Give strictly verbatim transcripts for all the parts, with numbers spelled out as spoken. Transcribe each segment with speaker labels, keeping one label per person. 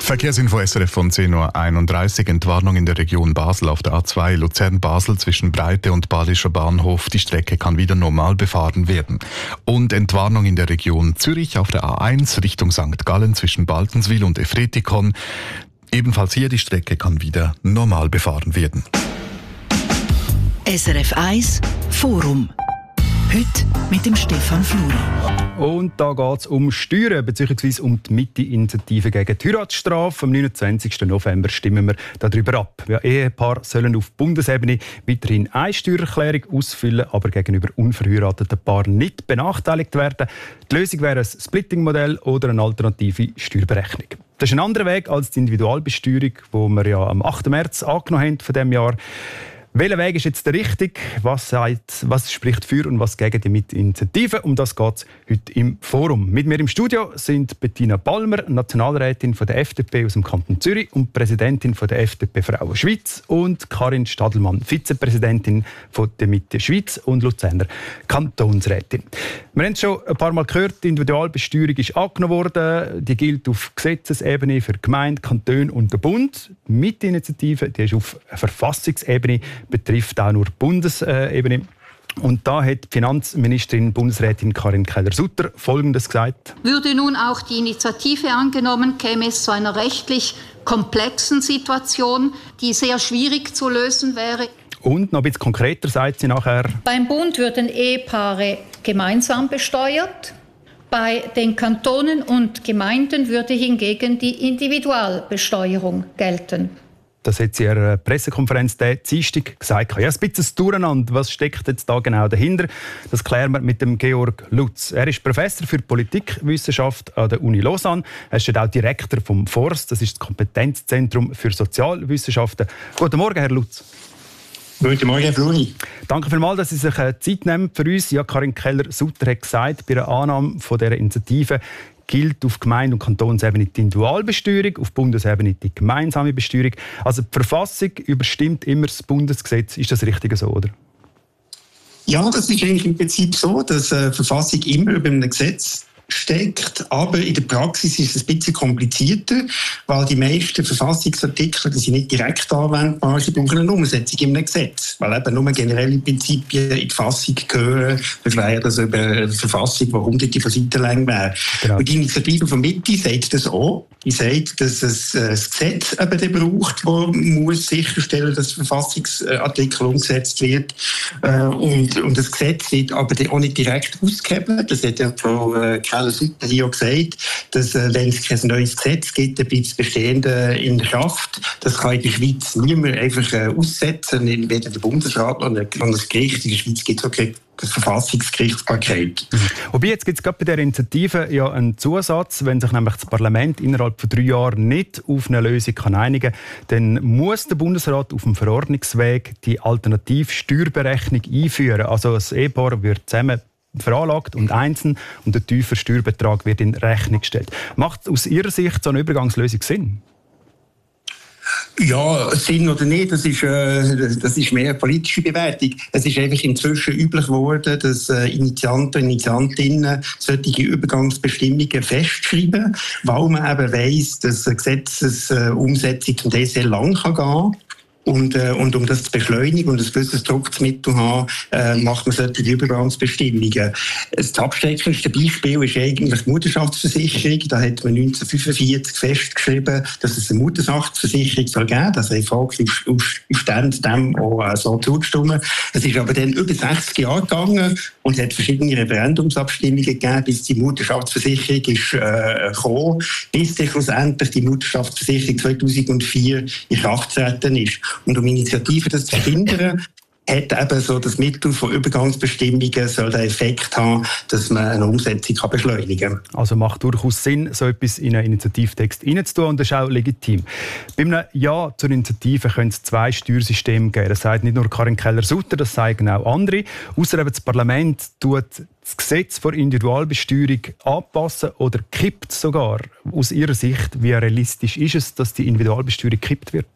Speaker 1: Verkehrsinfo S R F von zehn Uhr einunddreißig. Entwarnung in der Region Basel auf der A zwei Luzern-Basel zwischen Breite und Badischer Bahnhof. Die Strecke kann wieder normal befahren werden. Und Entwarnung in der Region Zürich auf der A eins Richtung Sankt Gallen zwischen Baltenswil und Efretikon. Ebenfalls hier die Strecke kann wieder normal befahren werden.
Speaker 2: S R F eins Forum. Heute mit dem Stefan Fluri.
Speaker 3: Und da geht es um Steuern bzw. um die Mitte-Initiative gegen die Heiratsstrafe. Am neunundzwanzigsten November stimmen wir darüber ab. Ja, Ehepaare sollen auf Bundesebene weiterhin eine Steuererklärung ausfüllen, aber gegenüber unverheirateten Paaren nicht benachteiligt werden. Die Lösung wäre ein Splitting-Modell oder eine alternative Steuerberechnung. Das ist ein anderer Weg als die Individualbesteuerung, die wir ja am achten März angenommen haben von diesem Jahr. Welcher Weg ist jetzt der richtige? Was, sagt, was spricht für und was gegen die Mitinitiative? Um das geht es heute im Forum. Mit mir im Studio sind Bettina Palmer, Nationalrätin von der F D P aus dem Kanton Zürich und Präsidentin von der F D P Frauen Schweiz, und Karin Stadelmann, Vizepräsidentin von der Mitte Schweiz und Luzerner Kantonsrätin. Wir haben es schon ein paar Mal gehört, die Individualbesteuerung ist angenommen worden. Die gilt auf Gesetzesebene für Gemeinden, Kantone und den Bund. Die Mitinitiative, die ist auf Verfassungsebene, betrifft auch nur Bundesebene. Und da hat die Finanzministerin, Bundesrätin Karin Keller-Sutter Folgendes gesagt.
Speaker 4: Würde nun auch die Initiative angenommen, käme es zu einer rechtlich komplexen Situation, die sehr schwierig zu lösen wäre.
Speaker 3: Und noch ein bisschen konkreter sagt sie nachher.
Speaker 4: Beim Bund würden Ehepaare gemeinsam besteuert. Bei den Kantonen und Gemeinden würde hingegen die Individualbesteuerung gelten.
Speaker 3: Das hat sie in einer Pressekonferenz diesen Dienstag gesagt. Ja, ein bisschen Durcheinander. Was steckt jetzt da genau dahinter? Das klären wir mit dem Georg Lutz. Er ist Professor für Politikwissenschaft an der Uni Lausanne. Er ist auch Direktor vom Forst. Das ist das Kompetenzzentrum für Sozialwissenschaften. Guten Morgen, Herr Lutz.
Speaker 5: Guten Morgen, Herr Fluri.
Speaker 3: Danke vielmals, dass Sie sich Zeit nehmen für uns. Ja, Karin Keller-Sutter hat gesagt, bei der Annahme von dieser Initiative gilt auf Gemeinde- und Kantonsebene die Individualbesteuerung, auf Bundesebene die gemeinsame Besteuerung. Also die Verfassung überstimmt immer das Bundesgesetz. Ist das richtig so, oder?
Speaker 5: Ja, das ist eigentlich im Prinzip so, dass die Verfassung immer über einem Gesetz steckt, aber in der Praxis ist es ein bisschen komplizierter, weil die meisten Verfassungsartikel, die sind nicht direkt anwendbar, sie brauchen eine Umsetzung in einem Gesetz, weil eben nur generelle Prinzipien in die Fassung gehören, das wäre das über eine Verfassung, die hunderte von Seiten lang wäre. Genau. Und die Initiative von Mitte sagt das auch. Die sagt, dass es ein Gesetz eben braucht, das muss sicherstellen, dass der Verfassungsartikel umgesetzt wird. Und, und das Gesetz wird aber auch nicht direkt ausgehebelt. Das hat ja Frau Keller-Sutter hier auch gesagt, dass wenn es kein neues Gesetz gibt, dann bleibt das Bestehende in Kraft. Das kann in der Schweiz niemand einfach aussetzen, weder der Bundesrat noch das Gericht. In der Schweiz gibt es auch keine Verfassungsgerichtsbarkeit.
Speaker 3: Mhm. Wobei, jetzt gibt es gerade bei der Initiative ja einen Zusatz, wenn sich nämlich das Parlament innerhalb von drei Jahren nicht auf eine Lösung kann einigen kann, dann muss der Bundesrat auf dem Verordnungsweg die Alternativsteuerberechnung einführen. Also das Ehepaar wird zusammen veranlagt und einzeln und der tiefe Steuerbetrag wird in Rechnung gestellt. Macht aus Ihrer Sicht so eine Übergangslösung Sinn?
Speaker 5: Ja, Sinn oder nicht, das ist, äh, das ist mehr eine politische Bewertung. Es ist einfach inzwischen üblich geworden, dass äh, Initianten und Initiantinnen solche Übergangsbestimmungen festschreiben, weil man eben weiss, dass eine Gesetzesumsetzung zum Teil sehr lang kann gehen. Und, äh, und um das zu beschleunigen und ein gewisses Druckmittel zu haben, äh, macht man solche Übergangsbestimmungen. Das abschreckendste Beispiel ist eigentlich die Mutterschaftsversicherung. Da hat man neunzehnhundertfünfundvierzig festgeschrieben, dass es eine Mutterschaftsversicherung soll geben. Das hat Volksumstände dem auch so zugestimmt. Es ist aber dann über sechzig Jahre gegangen und es hat verschiedene Referendumsabstimmungen gegeben, bis die Mutterschaftsversicherung ist äh, gekommen, bis dann schlussendlich die Mutterschaftsversicherung zweitausendvier in Kraft getreten ist. Und um Initiativen das zu verhindern, hat eben so das Mittel von Übergangsbestimmungen soll den Effekt haben, dass man eine Umsetzung kann beschleunigen kann.
Speaker 3: Also macht durchaus Sinn, so etwas in einen Initiativtext reinzutun, und das ist auch legitim. Bei einem Ja zur Initiative können es zwei Steuersysteme geben. Das sagt nicht nur Karin Keller-Sutter, das sagen auch andere. Ausser eben das Parlament tut das Gesetz vor Individualbesteuerung anpassen oder kippt sogar. Aus Ihrer Sicht, wie realistisch ist es, dass die Individualbesteuerung gekippt wird?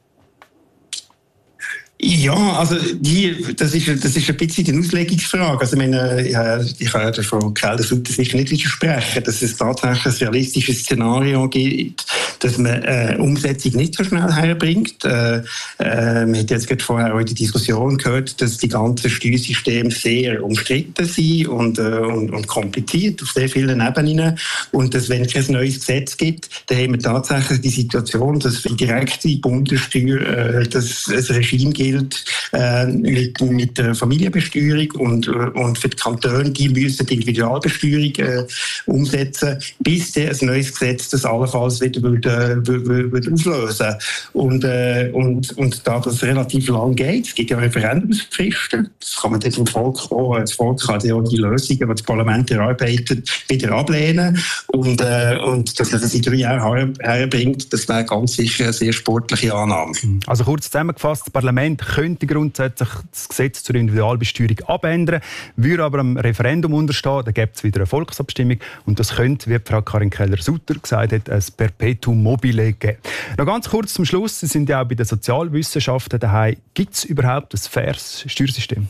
Speaker 5: Ja, also die, das, ist, das ist ein bisschen die Auslegungsfrage. Also, ich, meine, ja, ich kann ja Frau Keller-Sutter sicher nicht widersprechen, dass es tatsächlich ein realistisches Szenario gibt, dass man äh, Umsetzung nicht so schnell herbringt. Äh, äh, man hat jetzt gerade vorher auch in der Diskussion gehört, dass die ganzen Steuersysteme sehr umstritten sind und, äh, und, und kompliziert auf sehr vielen Ebenen. Und dass, wenn es kein neues Gesetz gibt, dann haben wir tatsächlich die Situation, dass für die direkte Bundessteuer äh, dass ein Regime gilt äh, mit, mit der Familienbesteuerung und, und für die Kantone, die müssen die Individualbesteuerung äh, umsetzen, bis dann ein neues Gesetz das allenfalls wieder würde, würde, würde auflösen. Und, äh, und, und da das relativ lang geht, es gibt ja Referendumsfristen, das kann man dann vom Volk auch, das Volk kann ja auch die Lösungen, die das Parlament erarbeitet, wieder ablehnen. Und, äh, und dass man das in drei Jahren herbringt, das wäre ganz sicher eine sehr sportliche Annahme.
Speaker 3: Also kurz zusammengefasst, das Parlament könnte grundsätzlich das Gesetz zur Individualbesteuerung abändern, würde aber am Referendum unterstehen, dann gibt es wieder eine Volksabstimmung und das könnte, wie Frau Karin Keller-Sutter gesagt hat, ein Perpetuum mobile geben. Noch ganz kurz zum Schluss, Sie sind ja auch bei den Sozialwissenschaften daheim. Gibt es überhaupt ein faires Steuersystem?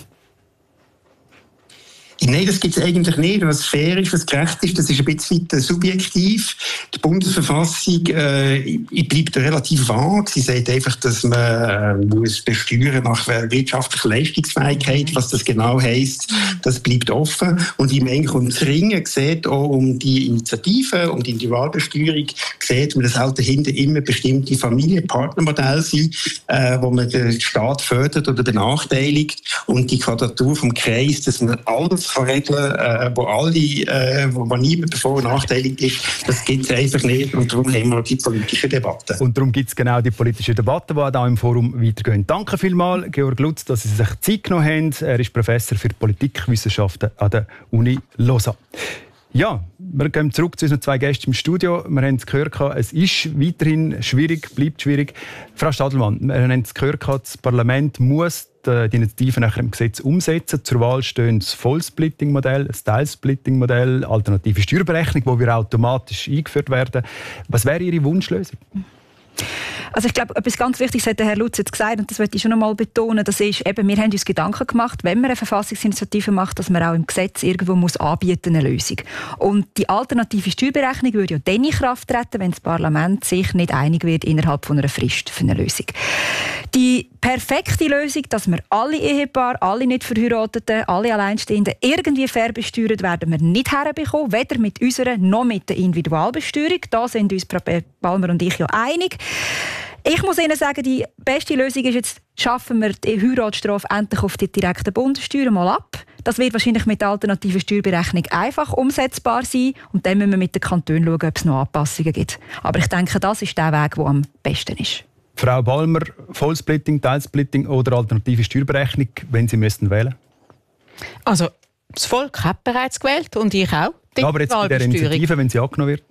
Speaker 5: Nein, das gibt es eigentlich nicht. Was fair ist, was gerecht ist, das ist ein bisschen subjektiv. Die Bundesverfassung äh, bleibt relativ vage. Sie sagt einfach, dass man äh, muss besteuern nach wirtschaftlicher Leistungsfähigkeit. Was das genau heisst, das bleibt offen. Und im eigentlich ums Ringen sieht auch um die Initiative, um die Individualbesteuerung, sieht man, dass halt dahinter immer bestimmte Familienpartnermodelle sind, äh, wo man den Staat fördert oder benachteiligt. Und die Quadratur vom Kreis, dass man alles Regeln, äh, wo alle, äh, wo, wo niemand davon benachteiligt ist, das gibt es einfach nicht und darum haben wir die politische Debatte.
Speaker 3: Und darum gibt es genau die politische Debatte, die auch im Forum weitergehen. Danke vielmals, Georg Lutz, dass Sie sich Zeit genommen haben. Er ist Professor für Politikwissenschaften an der Uni Lausanne. Ja, wir gehen zurück zu unseren zwei Gästen im Studio. Wir haben es gehört, es ist weiterhin schwierig, bleibt schwierig. Frau Stadelmann, wir haben es gehört, das Parlament muss die Initiative nachher im Gesetz umsetzen. Zur Wahl stehen das Vollsplitting-Modell, das Teilsplitting-Modell, alternative Steuerberechnung, die wir automatisch eingeführt werden. Was wäre Ihre Wunschlösung?
Speaker 6: Also ich glaube, etwas ganz Wichtiges hat der Herr Lutz jetzt gesagt, und das möchte ich schon einmal betonen, das ist eben, wir haben uns Gedanken gemacht, wenn man eine Verfassungsinitiative macht, dass man auch im Gesetz irgendwo muss anbieten eine Lösung. Und die alternative Steuerberechnung würde ja dann in Kraft treten, wenn das Parlament sich nicht einig wird innerhalb von einer Frist für eine Lösung. Die perfekte Lösung, dass wir alle Ehepaare, alle nicht Verheirateten, alle Alleinstehenden irgendwie fair besteuert, werden wir nicht herbekommen, weder mit unserer noch mit der Individualbesteuerung. Da sind uns Frau Balmer und ich ja einig. Ich muss Ihnen sagen, die beste Lösung ist jetzt, schaffen wir die Heiratsstrafe endlich auf die direkten Bundessteuern mal ab. Das wird wahrscheinlich mit der alternativen Steuerberechnung einfach umsetzbar sein. Und dann müssen wir mit den Kantonen schauen, ob es noch Anpassungen gibt. Aber ich denke, das ist der Weg, der am besten ist.
Speaker 3: Frau Balmer, Vollsplitting, Teilsplitting oder alternative Steuerberechnung, wenn Sie müssten wählen?
Speaker 7: Also, das Volk hat bereits gewählt und ich auch.
Speaker 3: Ja, aber jetzt bei der Initiative, wenn sie angenommen wird?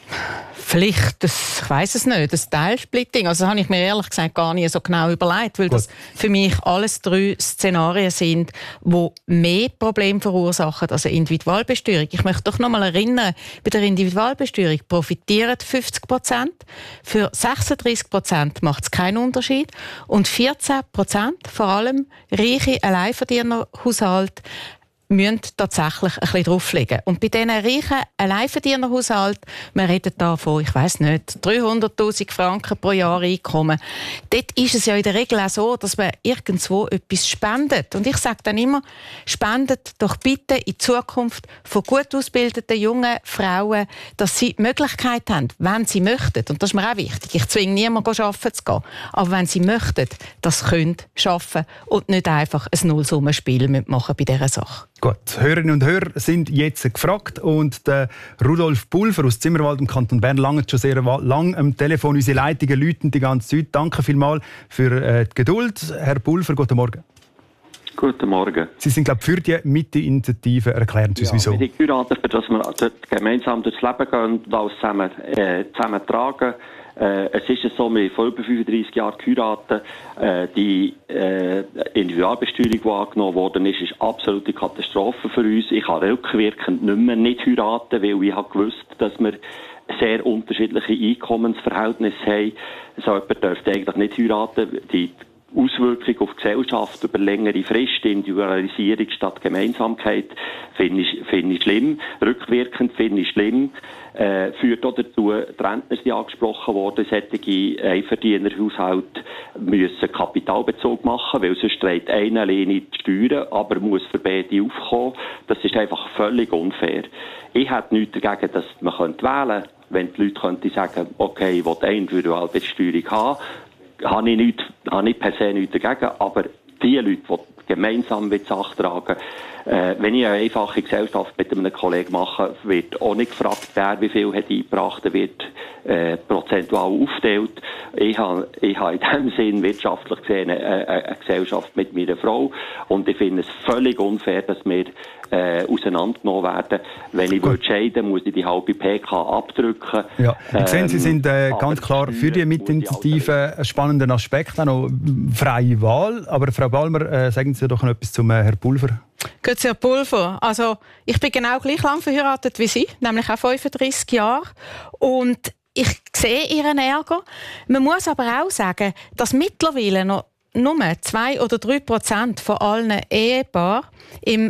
Speaker 7: Vielleicht, das, ich weiss es nicht, das Teilsplitting, also das habe ich mir ehrlich gesagt gar nicht so genau überlegt, weil Gut. das für mich alles drei Szenarien sind, die mehr Probleme verursachen als eine Individualbesteuerung. Ich möchte doch noch mal erinnern, bei der Individualbesteuerung profitieren fünfzig Prozent, für sechsunddreißig Prozent macht es keinen Unterschied und vierzehn Prozent, vor allem reiche Alleinverdienerhaushalte, müssen tatsächlich ein bisschen drauflegen. Und bei diesen reichen Alleinverdienerhaushalten, wir reden da von, ich weiss nicht, dreihunderttausend Franken pro Jahr Einkommen, dort ist es ja in der Regel auch so, dass man irgendwo etwas spendet. Und ich sage dann immer, spendet doch bitte in Zukunft von gut ausgebildeten jungen Frauen, dass sie die Möglichkeit haben, wenn sie möchten, und das ist mir auch wichtig, ich zwinge niemanden, arbeiten zu gehen, aber wenn sie möchten, das können arbeiten und nicht einfach ein Nullsummenspiel machen bei dieser Sache.
Speaker 3: Gut, Hörerinnen und Hörer sind jetzt gefragt und der Rudolf Pulver aus Zimmerwald im Kanton Bern langt schon sehr lang am Telefon. Unsere Leitungen läuten die ganze Zeit. Danke vielmals für die Geduld. Herr Pulver, guten Morgen.
Speaker 8: Guten Morgen.
Speaker 3: Sie sind, glaube ich, für die Mitte-Initiative. Erklären Sie uns,
Speaker 8: ja,
Speaker 3: wieso.
Speaker 8: Wir sind geheiratet, für dass wir gemeinsam durchs Leben gehen und alles zusammen, äh, zusammen tragen. Äh, es ist so, wir haben vor über fünfunddreissig Jahren geheiratet. Äh, die äh, Individualbesteuerung, die angenommen worden ist, ist absolute Katastrophe für uns. Ich kann rückwirkend nicht mehr nicht heiraten, weil ich habe gewusst, dass wir sehr unterschiedliche Einkommensverhältnisse haben. So jemand dürfte eigentlich nicht heiraten. Die Auswirkung auf die Gesellschaft über längere Frist, Individualisierung statt Gemeinsamkeit, finde ich, finde ich schlimm. Rückwirkend finde ich schlimm. Äh, führt auch dazu, die Rentner sind angesprochen worden, solche Einverdienerhaushalte müssen Kapitalbezug machen, weil sonst trägt einer alleine die Steuern, aber muss für beide aufkommen. Das ist einfach völlig unfair. Ich hätte nichts dagegen, dass man wählen könnte, wenn die Leute könnten sagen, okay, ich will eine Individualbesteuerung haben, habe ich, nicht, habe ich per se nichts dagegen, aber die Leute, die gemeinsam die Sache tragen, äh, wenn ich eine einfache Gesellschaft mit einem Kollegen mache, wird auch nicht gefragt, wer wie viel hat eingebracht, wird äh, prozentual aufgeteilt. Ich habe, ich habe in dem Sinn wirtschaftlich gesehen eine, eine Gesellschaft mit meiner Frau und ich finde es völlig unfair, dass wir äh, auseinandergenommen werden. Wenn ich würde scheiden, muss ich die halbe P K abdrücken.
Speaker 3: Ja, ich ähm, sehe, Sie sind äh, ganz klar
Speaker 8: Steuern
Speaker 3: für die Mitinitiative. Ein spannender Aspekt, auch noch freie Wahl. Aber Frau Ballmer, äh, sagen Sie doch noch etwas zum äh, Herrn Pulver.
Speaker 7: Grüezi, Herr Pulver. Also, ich bin genau gleich lang verheiratet wie Sie, nämlich auch fünfunddreissig Jahre. Und ich sehe Ihren Ärger. Man muss aber auch sagen, dass mittlerweile noch nur zwei oder drei Prozent von allen Ehepaaren im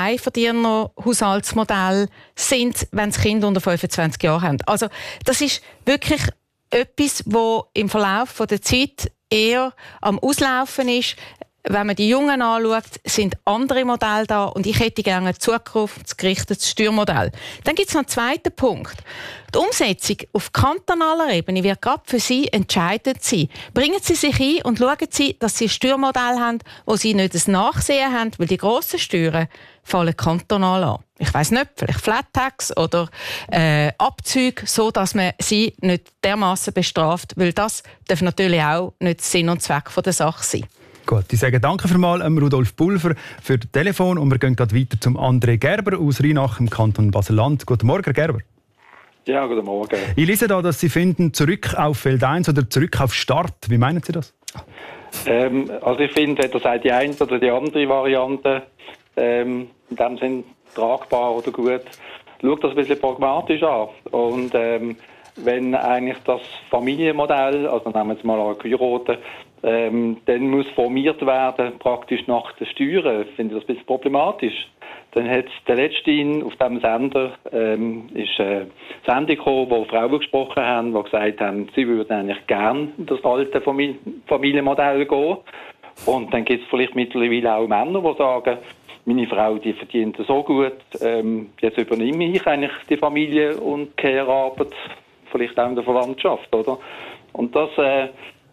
Speaker 7: Alleinverdiener-Haushaltsmodell sind, wenn sie Kinder unter fünfundzwanzig Jahren haben. Also, das ist wirklich etwas, das im Verlauf der Zeit eher am Auslaufen ist. Wenn man die Jungen anschaut, sind andere Modelle da und ich hätte gerne ein zukunftsgerichtetes Steuermodell. Dann gibt es noch einen zweiten Punkt. Die Umsetzung auf kantonaler Ebene wird gerade für Sie entscheidend sein. Bringen Sie sich ein und schauen Sie, dass Sie ein Steuermodell haben, wo Sie nicht das Nachsehen haben, weil die grossen Steuern fallen kantonal an. Ich weiss nicht, vielleicht Flat Tax oder äh, Abzüge, so dass man sie nicht dermassen bestraft, weil das darf natürlich auch nicht Sinn und Zweck von der Sache sein.
Speaker 3: Gut, ich sage danke für mal Rudolf Pulver für das Telefon und wir gehen gerade weiter zum André Gerber aus Rheinach im Kanton Basel-Land. Guten Morgen, Herr Gerber.
Speaker 9: Ja, guten Morgen.
Speaker 3: Ich lese da, dass Sie finden, zurück auf Feld eins oder zurück auf Start. Wie meinen Sie das?
Speaker 9: Ähm, also ich finde, das sei die eine oder die andere Variante ähm, in dem Sinn tragbar oder gut. Schaut das ein bisschen pragmatisch an. Und ähm, wenn eigentlich das Familienmodell, also nehmen wir jetzt mal an geheiratet, ähm, dann muss formiert werden, praktisch nach den Steuern, finde ich das ein bisschen problematisch. Dann hat der letzte auf diesem Sender ähm, ist eine Sendung gekommen, wo Frauen gesprochen haben, die gesagt haben, sie würden eigentlich gerne das alte Famili- Familienmodell gehen. Und dann gibt es vielleicht mittlerweile auch Männer, die sagen, meine Frau, die verdient so gut, ähm, jetzt übernehme ich eigentlich die Familie- und Care-Arbeit, vielleicht auch in der Verwandtschaft, oder? Und das äh,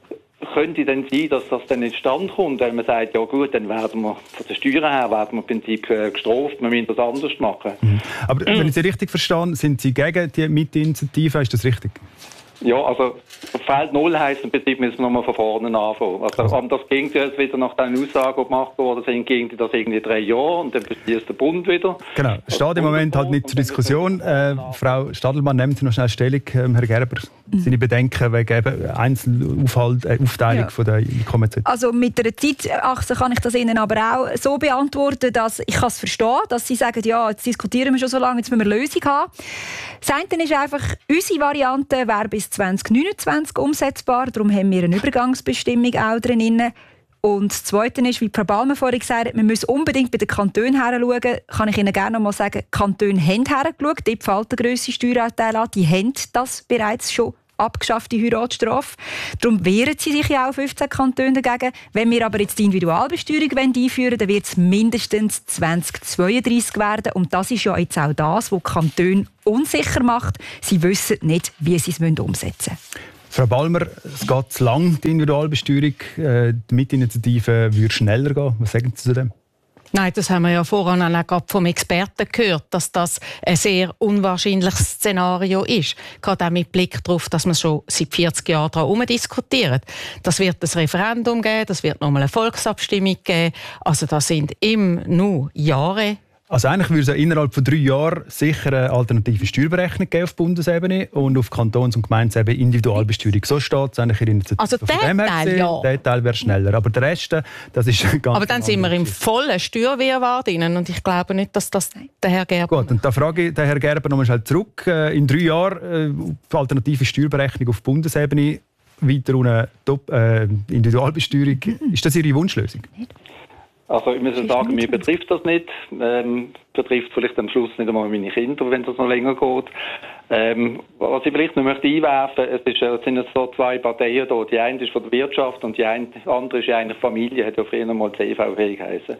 Speaker 9: könnte dann sein, dass das dann nicht stand kommt, wenn man sagt, ja gut, dann werden wir von den Steuern her werden wir im Prinzip äh, gestraft, wir müssen das anders machen.
Speaker 3: Mhm. Aber mhm. wenn ich Sie richtig verstehe, sind Sie gegen die Mitinitiative, ist das richtig?
Speaker 9: Ja, also Feld null heisst im Prinzip, müssen wir nochmal von vorne anfangen. Also, also. Das ging jetzt wieder nach den Aussagen, die gemacht worden sind, ging das irgendwie drei Jahre und dann beschließt der Bund wieder.
Speaker 3: Genau, es steht im Moment halt nicht zur Diskussion. Äh, Frau Stadelmann, nehmen Sie noch schnell Stellung, äh, Herr Gerber, mhm. seine Bedenken wegen Einzelaufteilung äh, ja. von der Einkommen.
Speaker 6: Also mit der Zeitachse kann ich das Ihnen aber auch so beantworten, dass ich es verstehe, dass Sie sagen, ja, jetzt diskutieren wir schon so lange, jetzt müssen wir eine Lösung haben. Das eine ist einfach, unsere Variante wäre bis zwanzig neunundzwanzig umsetzbar, darum haben wir eine Übergangsbestimmung auch drin. Und das Zweite ist, wie Frau Ballmer vorhin gesagt hat, wir müssen unbedingt bei den Kantonen heranschauen. Kann ich Ihnen gerne noch mal sagen, die Kantone haben hergeschaut, dort fällt der grösste Steueranteil an, die haben das bereits schon abgeschaffte Heiratsstrafe. Darum wehren sie sich ja auch fünfzehn Kantone dagegen. Wenn wir aber jetzt die Individualbesteuerung einführen wollen, dann wird es mindestens zwanzig zweiunddreißig werden. Und das ist ja jetzt auch das, was die Kantone unsicher macht. Sie wissen nicht, wie sie es umsetzen müssen.
Speaker 3: Frau Ballmer, es geht zu lang, die Individualbesteuerung. Die Mitinitiative würde schneller gehen. Was sagen Sie zu dem?
Speaker 7: Nein, das haben wir ja vorhin auch gerade vom Experten gehört, dass das ein sehr unwahrscheinliches Szenario ist. Gerade auch mit Blick darauf, dass man schon seit vierzig Jahren darum diskutiert. Das wird ein Referendum geben, das wird nochmal eine Volksabstimmung geben. Also das sind immer nur Jahre.
Speaker 3: Also eigentlich würde es ja innerhalb von drei Jahren sicher eine alternative Steuerberechnung geben auf Bundesebene und auf Kantons- und Gemeindeebene Individualbesteuerung. So steht es eigentlich in der Initiative.
Speaker 7: Also der Teil, ja.
Speaker 3: Der Teil wäre schneller, aber der Rest, das ist ganz...
Speaker 7: Aber dann sind wir im vollen Steuerwirrwarr drin und ich glaube nicht, dass das der Herr Gerber...
Speaker 3: Gut, und da frage ich den Herrn Gerber nochmal zurück. In drei Jahren äh, alternative Steuerberechnung auf Bundesebene. weiter unten Top, äh, Individualbesteuerung. Mhm. Ist das Ihre Wunschlösung?
Speaker 9: Also ich muss sagen, mir betrifft das nicht. Ähm, betrifft vielleicht am Schluss nicht einmal meine Kinder, wenn das noch länger geht. Ähm, was ich vielleicht noch möchte einwerfen, es, ist, es sind jetzt so zwei Parteien da. Die eine ist von der Wirtschaft und die andere ist eigentlich Familie, hat ja früher mal C V W geheißen.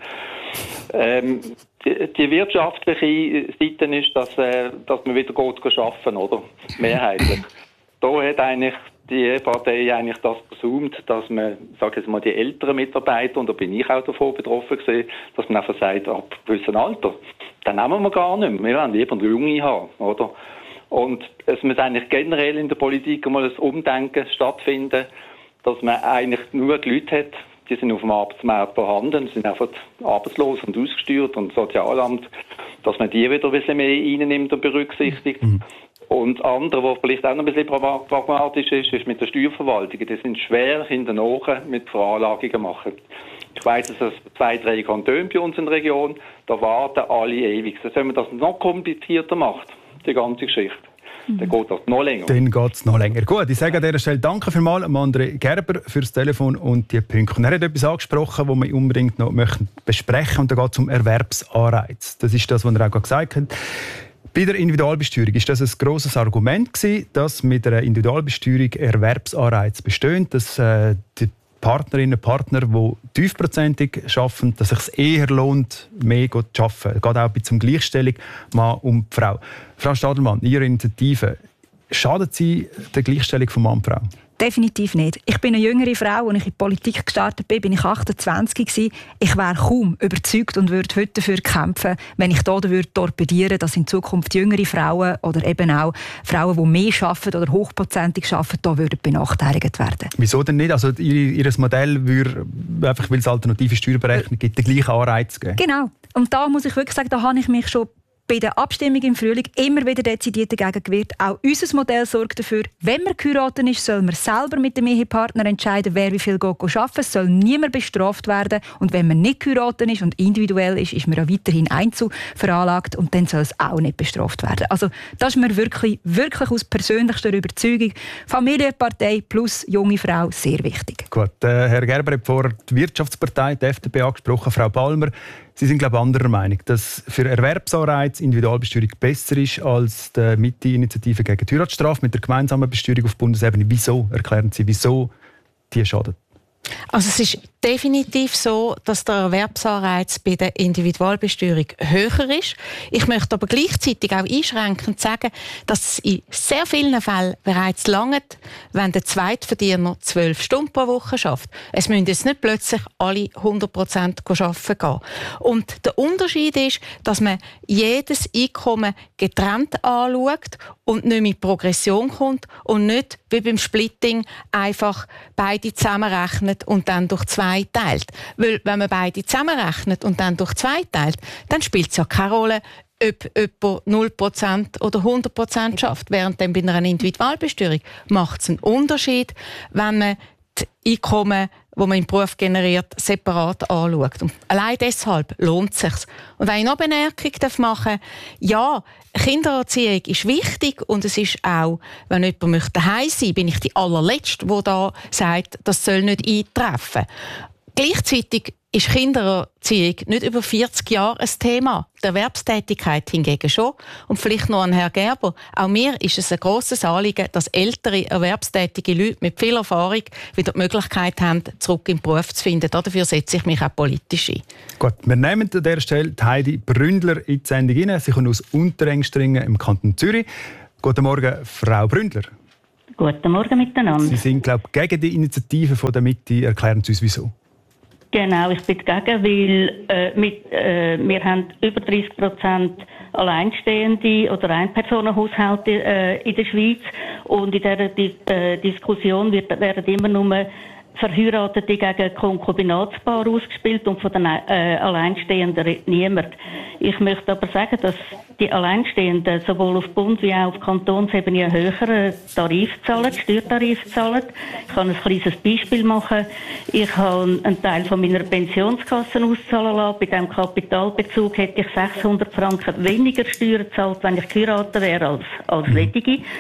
Speaker 9: Ähm, die, die wirtschaftliche Seite ist, dass, äh, dass man wieder geht arbeiten, oder? Mehrheitlich. Da hat eigentlich die Partei eigentlich das versäumt, dass man, sag jetzt mal, die älteren Mitarbeiter, und da bin ich auch davon betroffen gewesen, dass man einfach sagt, ab gewissen Alter, dann nehmen wir gar nicht mehr. Wir wollen lieber Junge haben, oder? Und es muss eigentlich generell in der Politik einmal ein Umdenken stattfinden, dass man eigentlich nur die Leute hat, die sind auf dem Arbeitsmarkt vorhanden, sind einfach arbeitslos und ausgesteuert und Sozialamt, dass man die wieder ein bisschen mehr reinnimmt und berücksichtigt. Mhm. Und andere, wo vielleicht auch noch ein bisschen pragmatisch ist, ist mit der Steuerverwaltung. Die sind schwer hinterher mit Veranlagungen machen. Ich weiss, dass es zwei, drei Kantone bei uns in der Region, da warten alle ewig. Also, wenn man das noch komplizierter macht, die ganze Geschichte, mhm. dann geht das noch länger. Dann
Speaker 3: geht es noch länger. Gut, ich sage an dieser Stelle danke vielmals André Gerber fürs Telefon und die Punkte. Und er hat etwas angesprochen, das wir unbedingt noch besprechen möchten, und da geht es um Erwerbsanreiz. Das ist das, was er auch gerade gesagt hat. Bei der Individualbesteuerung ist das ein grosses Argument gewesen, dass mit einer Individualbesteuerung Erwerbsanreiz besteht, dass äh, die Partnerinnen und Partner, die tiefprozentig arbeiten, dass es sich eher lohnt, mehr zu arbeiten. Es geht auch bei der Gleichstellung Mann und Frau. Frau Stadelmann, Ihre Initiative, schadet sie der Gleichstellung von Mann und Frau?
Speaker 6: Definitiv nicht. Ich bin eine jüngere Frau. Als ich in die Politik gestartet bin, bin ich achtundzwanzig gewesen. Ich wäre kaum überzeugt und würde heute dafür kämpfen, wenn ich hier würde torpedieren, dass in Zukunft jüngere Frauen oder eben auch Frauen, die mehr arbeiten oder hochprozentig arbeiten, hier würden benachteiligt werden.
Speaker 3: Wieso denn nicht? Also ihr, ihr Modell würde, einfach weil es alternative Steuerberechnung gibt, den gleichen Anreiz geben?
Speaker 6: Genau. Und da muss ich wirklich sagen, da habe ich mich schon bei der Abstimmung im Frühling immer wieder dezidiert dagegen gewehrt. Auch unser Modell sorgt dafür, wenn man geheiratet ist, soll man selber mit dem Ehepartner entscheiden, wer wie viel arbeiten geht. Es soll niemand bestraft werden. Und wenn man nicht geheiratet ist und individuell ist, ist man auch weiterhin einzelveranlagt und dann soll es auch nicht bestraft werden. Also das ist mir wirklich, wirklich aus persönlichster Überzeugung Familienpartei plus junge Frau sehr wichtig.
Speaker 3: Gut, äh, Herr Gerber hat vor die Wirtschaftspartei, die F D P, angesprochen. Frau Palmer, Sie sind, glaube ich, anderer Meinung, dass für Erwerbsanreiz Individualbesteuerung besser ist als die Mitte-Initiative gegen die Heiratsstrafe mit der gemeinsamen Besteuerung auf Bundesebene. Wieso? Erklären Sie, wieso die schadet?
Speaker 7: Also es ist definitiv so, dass der Erwerbsanreiz bei der Individualbesteuerung höher ist. Ich möchte aber gleichzeitig auch einschränkend sagen, dass es in sehr vielen Fällen bereits langt, wenn der Zweitverdiener zwölf Stunden pro Woche schafft. Es müssen jetzt nicht plötzlich alle hundert Prozent arbeiten gehen. Und der Unterschied ist, dass man jedes Einkommen getrennt anschaut und nicht mit Progression kommt und nicht wie beim Splitting einfach beide zusammenrechnet und dann durch zwei teilt. Weil wenn man beide zusammenrechnet und dann durch zwei teilt, dann spielt es ja keine Rolle, ob jemand null Prozent oder hundert Prozent schafft. Während dann bei einer Individualbesteuerung macht es einen Unterschied, wenn man die Einkommen, die man im Beruf generiert, separat anschaut. Und allein deshalb lohnt es sich. Und wenn ich noch eine Bemerkung machen darf, ja, Kindererziehung ist wichtig und es ist auch, wenn jemand daheim sein möchte, bin ich die allerletzte, die da sagt, das soll nicht eintreffen. Gleichzeitig ist Kindererziehung nicht über vierzig Jahre ein Thema. Die Erwerbstätigkeit hingegen schon. Und vielleicht noch an Herrn Gerber. Auch mir ist es ein grosses Anliegen, dass ältere, erwerbstätige Leute mit viel Erfahrung wieder die Möglichkeit haben, zurück in den Beruf zu finden. Dafür setze ich mich auch politisch ein.
Speaker 3: Gut, wir nehmen an dieser Stelle Heidi Bründler in die Sendung rein. Sie kommt aus Unterengstringen im Kanton Zürich. Guten Morgen, Frau Bründler.
Speaker 10: Guten Morgen miteinander.
Speaker 3: Sie sind, glaube ich, gegen die Initiative von der Mitte. Erklären Sie uns, wieso?
Speaker 10: Genau, ich bin dagegen, weil äh, mit, äh, wir haben über dreißig Prozent alleinstehende oder Einpersonenhaushalte äh, in der Schweiz und in dieser Di äh, Diskussion wird, werden immer nur Verheiratete gegen Konkubinatspaar ausgespielt und von den äh, Alleinstehenden redet niemand. Ich möchte aber sagen, dass die Alleinstehenden sowohl auf Bund- wie auch auf Kantonsebene einen höheren Tarif zahlen, Steuertarif zahlen. Ich kann ein kleines Beispiel machen. Ich habe einen Teil von meiner Pensionskasse auszahlen lassen. Bei diesem Kapitalbezug hätte ich sechshundert Franken weniger Steuern gezahlt, wenn ich geheiratet wäre, als, als ledige.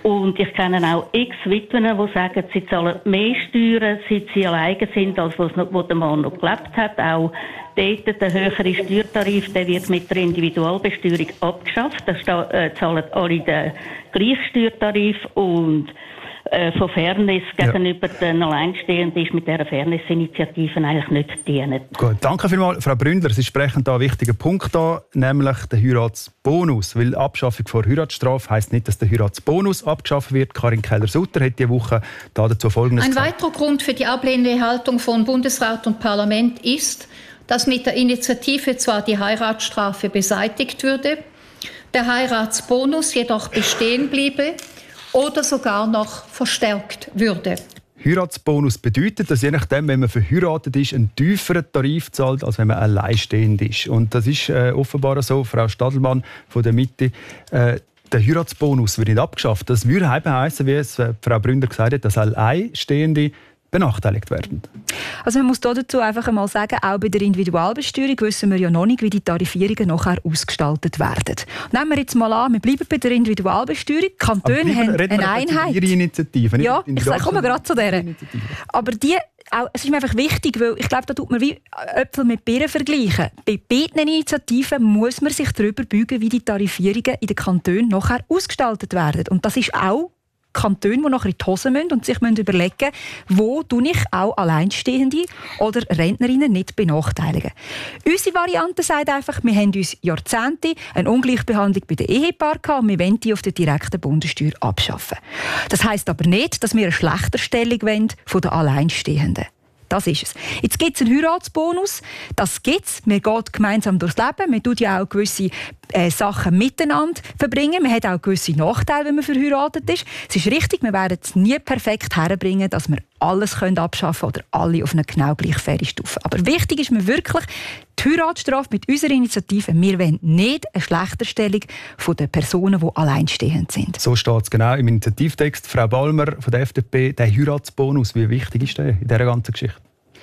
Speaker 10: Und ich kenne auch x Witwen, die sagen, sie zahlen mehr Steuern, seit sie alleine sind, als wo der Mann noch gelebt hat. Auch dort der höhere Steuertarif, der wird mit der Individualbesteuerung abgeschafft. Da äh, zahlen alle den gleichen Steuertarif und äh, von Fairness gegenüber ja. den Alleinstehenden ist mit dieser Fairness-Initiative eigentlich nicht dienen.
Speaker 3: Gut, danke vielmals, Frau Bründler. Sie sprechen da einen wichtigen Punkt an, nämlich den Heiratsbonus. Weil Abschaffung von Heiratsstrafe heisst nicht, dass der Heiratsbonus abgeschafft wird. Karin Keller-Sutter hat diese Woche dazu Folgendes
Speaker 4: Ein
Speaker 3: gesagt.
Speaker 4: weiterer Grund für die ablehnende Haltung von Bundesrat und Parlament ist, dass mit der Initiative zwar die Heiratsstrafe beseitigt würde, der Heiratsbonus jedoch bestehen bliebe oder sogar noch verstärkt würde.
Speaker 3: Heiratsbonus bedeutet, dass je nachdem, wenn man verheiratet ist, einen tieferen Tarif zahlt, als wenn man alleinstehend ist. Und das ist äh, offenbar so, Frau Stadelmann von der Mitte. Äh, der Heiratsbonus wird nicht abgeschafft. Das würde heißen, wie es äh, Frau Bründer gesagt hat, dass Alleinstehende benachteiligt werden.
Speaker 6: Also man muss dazu einfach einmal sagen, auch bei der Individualbesteuerung wissen wir ja noch nicht, wie die Tarifierungen nachher ausgestaltet werden. Nehmen wir jetzt mal an, wir bleiben bei der Individualbesteuerung. Die Kantone haben eine Einheit.
Speaker 3: Ihre Initiative, nicht
Speaker 6: ja, ich komme gerade zu der. Aber die, auch, es ist mir einfach wichtig, weil ich glaube, da tut man wie Äpfel mit Birnen vergleichen. Bei beiden Initiativen muss man sich darüber beugen, wie die Tarifierungen in den Kantonen nachher ausgestaltet werden. Und das ist auch Kantone, die nachher in die Hose müssen und sich überlegen müssen, wo tue ich auch Alleinstehende oder Rentnerinnen nicht benachteiligen. Unsere Variante sagt einfach, wir haben uns Jahrzehnte eine Ungleichbehandlung bei den Ehepaaren gehabt und wir wollen die auf der direkten Bundessteuer abschaffen. Das heisst aber nicht, dass wir eine Schlechterstellung wollen von den Alleinstehenden. Das ist es. Jetzt gibt es einen Heiratsbonus. Das gibt es. Man geht gemeinsam durchs Leben. Man tut ja auch gewisse äh, Sachen miteinander verbringen. Man hat auch gewisse Nachteile, wenn man verheiratet ist. Es ist richtig, wir werden es nie perfekt herbringen, dass wir alles können abschaffen können oder alle auf eine genau gleich faire Stufe. Aber wichtig ist mir wirklich die Heiratsstrafe mit unserer Initiative. Wir wollen nicht eine Schlechterstellung von den Personen, die alleinstehend sind.
Speaker 3: So steht es genau im Initiativtext. Frau Balmer von der F D P, der Heiratsbonus, wie wichtig ist der in dieser ganzen Geschichte?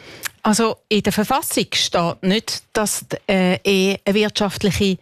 Speaker 7: Also in der Verfassung steht nicht, dass die äh, Ehe eine wirtschaftliche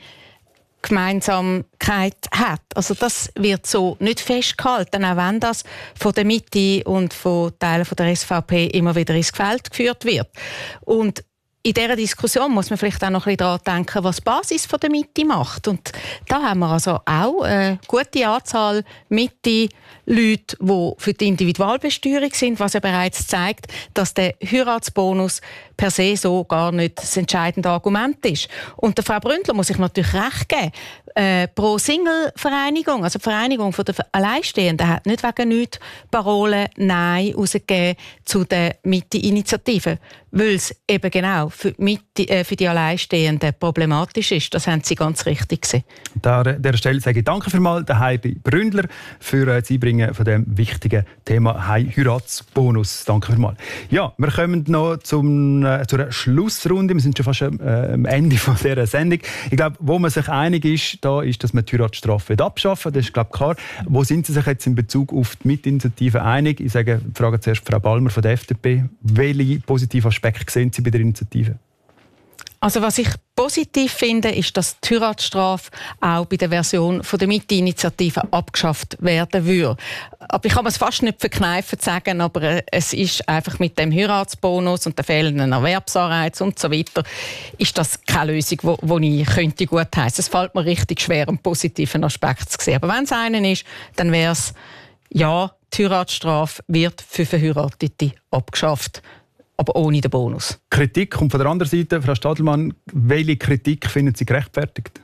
Speaker 7: Gemeinsamkeit hat. Also das wird so nicht festgehalten, auch wenn das von der Mitte und von Teilen von der S V P immer wieder ins Feld geführt wird. Und in dieser Diskussion muss man vielleicht auch noch ein bisschen daran denken, was die Basis von der Mitte macht. Und da haben wir also auch eine gute Anzahl Mitte-Leute, die für die Individualbesteuerung sind, was ja bereits zeigt, dass der Heiratsbonus per se so gar nicht das entscheidende Argument ist. Und der Frau Bründler muss ich natürlich recht geben. Äh, pro Single-Vereinigung, also die Vereinigung der Alleinstehenden, hat nicht wegen nichts Parolen Nein rausgegeben zu der Mitte-Initiative, weil es eben genau für die, Mitte, äh, für die Alleinstehenden problematisch ist. Das haben Sie ganz richtig gesehen.
Speaker 3: An dieser Stelle sage ich danke vielmals der Heidi Bründler für das Einbringen von dem wichtigen Thema Heiratsbonus. Danke vielmals. Ja, wir kommen noch zum, äh, zur Schlussrunde. Wir sind schon fast äh, am Ende von dieser Sendung. Ich glaube, wo man sich einig ist, da ist, dass man die Heiratsstrafe abschaffen will. Das ist, glaube ich, klar. Wo sind Sie sich jetzt in Bezug auf die Mitinitiative einig? Ich sage, frage zuerst Frau Balmer von der F D P. Welche positiven Aspekte sehen Sie bei der Initiative?
Speaker 7: Also was ich positiv finde, ist, dass die Heiratsstrafe auch bei der Version von der Mitte-Initiative abgeschafft werden würde. Aber ich kann mir es fast nicht verkneifen zu sagen, aber es ist einfach mit dem Heiratsbonus und der fehlenden Erwerbsanreiz und so weiter, ist das keine Lösung, wo, wo ich könnte gut heissen. Es fällt mir richtig schwer, einen positiven Aspekt zu sehen. Aber wenn es einen ist, dann wäre es, ja, die Heiratsstrafe wird für Verheiratete abgeschafft. Aber ohne den Bonus.
Speaker 3: Kritik kommt von der anderen Seite. Frau Stadelmann, welche Kritik finden Sie gerechtfertigt?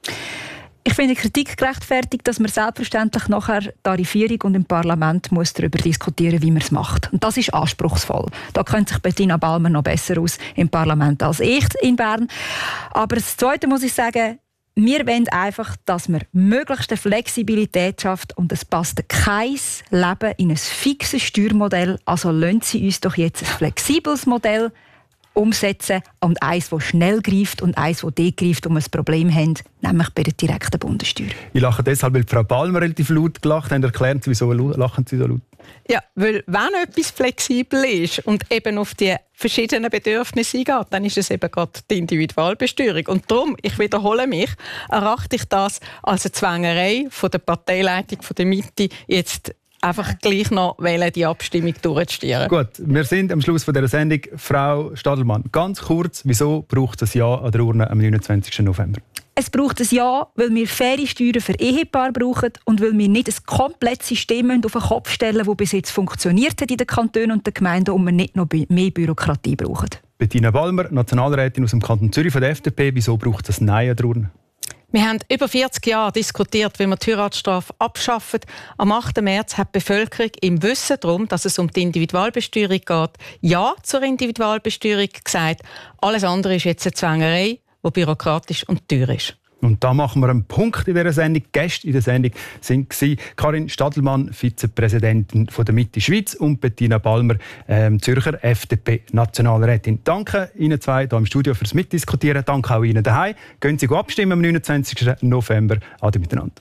Speaker 6: Ich finde Kritik gerechtfertigt, dass man selbstverständlich nachher Tarifierung und im Parlament muss darüber diskutieren, wie man es macht. Und das ist anspruchsvoll. Da kennt sich Bettina Balmer noch besser aus im Parlament als ich in Bern. Aber das Zweite muss ich sagen, wir wollen einfach, dass man möglichst eine Flexibilität schafft und es passt kein Leben in ein fixes Steuermodell. Also lassen Sie uns doch jetzt ein flexibles Modell umsetzen und eins, das schnell greift und eins, das dort greift, wo wir ein Problem haben, nämlich bei der direkten Bundessteuer.
Speaker 3: Ich lache deshalb, weil Frau Balmer relativ laut gelacht hat. Erklären Sie, wieso lachen Sie so laut?
Speaker 7: Ja, weil wenn etwas flexibel ist und eben auf die verschiedenen Bedürfnisse eingeht, dann ist es eben gerade die Individualbesteuerung. Und darum, ich wiederhole mich, erachte ich das als eine Zwängerei von der Parteileitung, von der Mitte, jetzt einfach gleich noch wählen, die Abstimmung durchzustieren.
Speaker 3: Gut, wir sind am Schluss von dieser Sendung. Frau Stadelmann, ganz kurz, wieso braucht es ein Ja an der Urne am neunundzwanzigsten November?
Speaker 6: Es braucht ein Ja, weil wir faire Steuern für Ehepaare brauchen und weil wir nicht ein komplettes System auf den Kopf stellen, das bis jetzt funktioniert hat in den Kantonen und den Gemeinden und wir nicht noch mehr Bürokratie brauchen.
Speaker 3: Bettina Ballmer, Nationalrätin aus dem Kanton Zürich von der F D P. Wieso braucht es ein Nein an der Urne?
Speaker 7: Wir haben über vierzig Jahre diskutiert, wie wir die Heiratsstrafe abschaffen. Am achten März hat die Bevölkerung im Wissen darum, dass es um die Individualbesteuerung geht, Ja zur Individualbesteuerung gesagt. Alles andere ist jetzt eine Zwängerei, die bürokratisch und teuer ist.
Speaker 3: Und da machen wir einen Punkt in dieser Sendung. Gäste in der Sendung waren Karin Stadelmann, Vizepräsidentin von der Mitte Schweiz, und Bettina Ballmer, ähm, Zürcher F D P-Nationalrätin. Danke Ihnen zwei hier im Studio fürs Mitdiskutieren. Danke auch Ihnen daheim. Gehen Sie abstimmen am neunundzwanzigsten November. Ade miteinander.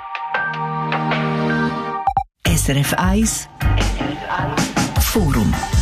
Speaker 2: S R F eins Forum.